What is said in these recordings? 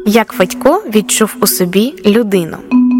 Як Федько відчув у собі людину.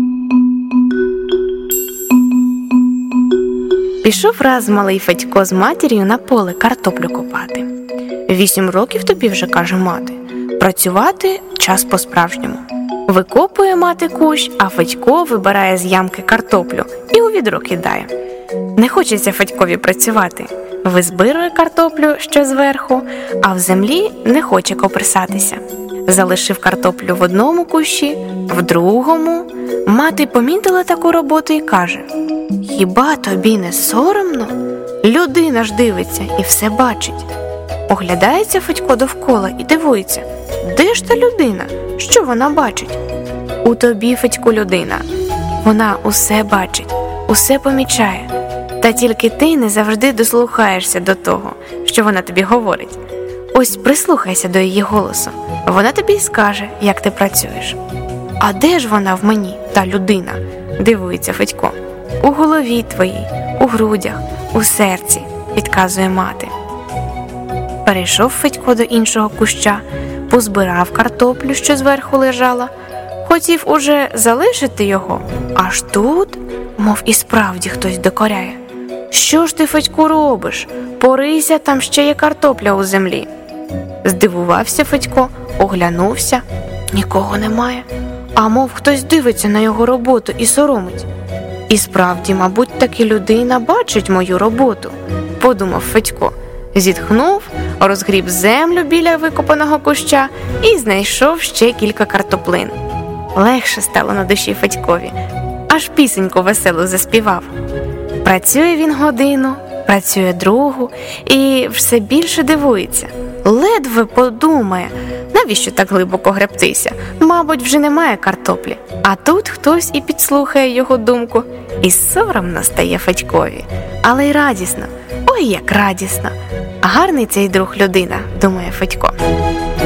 Пішов раз малий Федько з матір'ю на поле картоплю копати. 8 років тобі вже, каже мати. Працювати – час по-справжньому. Викопує мати кущ, а Федько вибирає з ямки картоплю і у відро кидає. Не хочеться Федькові працювати. Визбирує картоплю ще зверху, а в землі не хоче копресатися. Залишив картоплю в одному кущі, в другому. Мати помітила таку роботу і каже: «Хіба тобі не соромно? Людина ж дивиться і все бачить». Оглядається Федько довкола і дивується: де ж та людина? Що вона бачить? У тобі, Федьку, людина. Вона усе бачить, усе помічає. Та тільки ти не завжди дослухаєшся до того, що вона тобі говорить. Ось прислухайся до її голосу. Вона тобі й скаже, як ти працюєш. А де ж вона в мені, та людина? Дивується Федько. У голові твоїй, у грудях, у серці, підказує мати. Перейшов Федько до іншого куща, позбирав картоплю, що зверху лежала. Хотів уже залишити його, аж тут, мов і справді хтось докоряє. «Що ж ти, Федьку, робиш? Порийся, там ще є картопля у землі». Здивувався Федько, оглянувся. Нікого немає, а мов хтось дивиться на його роботу і соромить. І справді, мабуть, таки людина бачить мою роботу, подумав Федько. Зітхнув, розгріб землю біля викопаного куща і знайшов ще кілька картоплин. Легше стало на душі Федькові, аж пісеньку веселу заспівав. Працює він годину, працює другу і все більше дивується. Ледве подумає, навіщо так глибоко гребтися? Мабуть, вже немає картоплі. А тут хтось і підслухає його думку. І соромно стає Федькові, але й радісно. Ой, як радісно! Гарний цей друг людина, думає Федько.